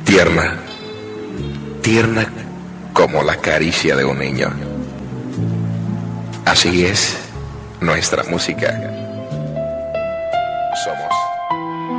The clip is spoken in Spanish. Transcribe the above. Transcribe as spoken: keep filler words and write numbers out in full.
tierna, tierna como la caricia de un niño. Así es nuestra música. Somos